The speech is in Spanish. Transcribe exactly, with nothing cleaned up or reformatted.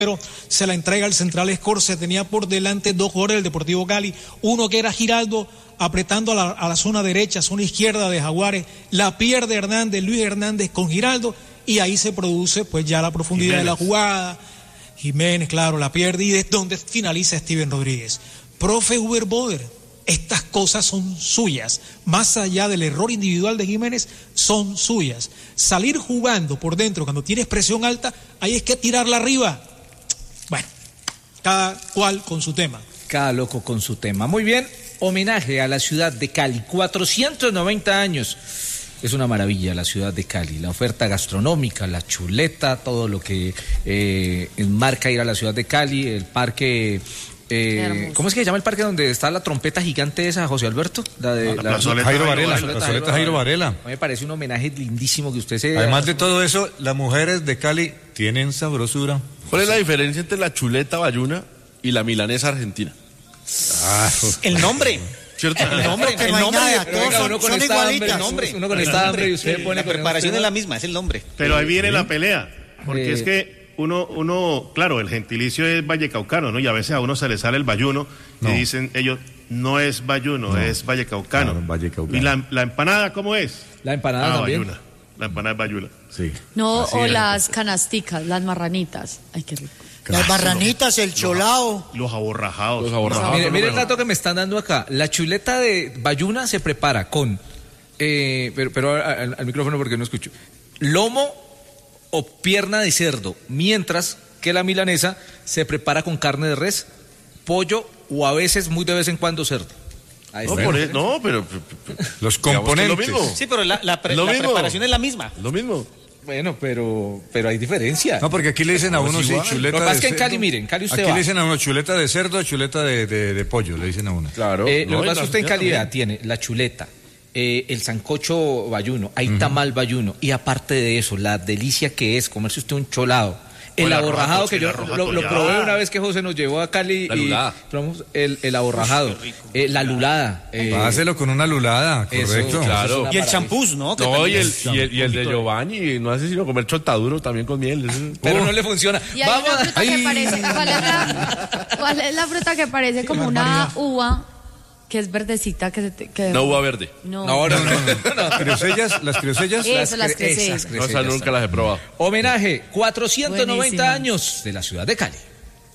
se la entrega al Central Escorce, tenía por delante dos jugadores del Deportivo Cali, uno que era Giraldo apretando a la, a la zona derecha, zona izquierda de Jaguares, la pierde Hernández, Luis Hernández con Giraldo, y ahí se produce pues ya la profundidad Jiménez. de la jugada, Jiménez, claro, la pierde, y es donde finaliza Steven Rodríguez. Profe Uber Boder, estas cosas son suyas, más allá del error individual de Jiménez, son suyas. Salir jugando por dentro cuando tienes presión alta, ahí es que tirarla arriba. Bueno, cada cual con su tema. Cada loco con su tema. Muy bien, homenaje a la ciudad de Cali, cuatrocientos noventa años. Es una maravilla la ciudad de Cali, la oferta gastronómica, la chuleta, todo lo que eh, marca ir a la ciudad de Cali, el parque... Eh, ¿Cómo es que se llama el parque donde está la trompeta gigante esa, José Alberto? La de la, la plazoleta Jairo Varela. La plazoleta Jairo Varela. A mí me parece un homenaje lindísimo que usted se... Además de todo eso, las mujeres de Cali tienen sabrosura. ¿Cuál es la diferencia entre la chuleta bayuna y la milanesa argentina? Ah, el nombre. ¿Cierto? El nombre, que el nombre, nada, todos son, son, son igualitas. El nombre, uno con esta hambre y usted pone... La preparación es la misma, es el nombre. Pero ahí viene la pelea, porque eh, es que uno, uno, claro, el gentilicio es vallecaucano, ¿no? Y a veces a uno se le sale el bayuno no. y dicen ellos, no es bayuno, no. es vallecaucano. Claro, vallecaucano. ¿Y la, la empanada cómo es? La empanada ah, también. Bayuna. La empanada es bayuna. Sí. No, Así o es. las canasticas, las marranitas. Ay, qué rico. Las barranitas, el cholao. Los aborrajados. Los aborrajados. Mire, mire el dato que me están dando acá. La chuleta de bayuna se prepara con, eh, pero, pero al, al micrófono porque no escucho, lomo o pierna de cerdo, mientras que la milanesa se prepara con carne de res, pollo o a veces, muy de vez en cuando, cerdo. No, por eso, no, pero, pero los componentes. Lo mismo. Sí, pero la, la, pre, la preparación es la misma. Lo mismo. Bueno, pero pero hay diferencia. No, porque aquí le dicen a uno sí, chuleta lo que pasa de es que en Cali, cerdo. miren, Cali usted Aquí va. le dicen a uno chuleta de cerdo, chuleta de, de, de pollo, le dicen a uno. Claro. Eh, no, lo que pasa es que usted en Cali también tiene la chuleta, eh, el sancocho bayuno, hay uh-huh. tamal bayuno, y aparte de eso, la delicia que es comerse usted un cholado. El aborrajado, que yo lo, lo probé una vez que José nos llevó a Cali la y lulada. probamos el, el aborrajado, eh, la lulada. Eh, Páselo con una lulada, correcto. Eso, claro. Y el champús, ¿no? Que no, y el, es... y, el, y el de Giovanni no hace sino comer chontaduro también con miel. Pero uh. no le funciona. Y hay Vamos. una fruta que parece, ¿cuál es la, cuál es la fruta que parece como una uva? Que es verdecita, que se te, que... No, uva verde. No, No, no, no. Las criosellas, las criosellas. Eso, las cre- esas criosellas. No, esas nunca las he probado. Homenaje, cuatrocientos noventa Buenísimo. años de la ciudad de Cali.